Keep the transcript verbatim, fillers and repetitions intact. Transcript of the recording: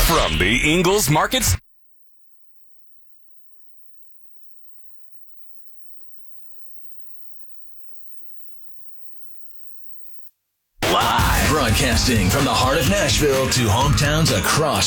From the Ingles Markets. Live. Broadcasting from the heart of Nashville to hometowns across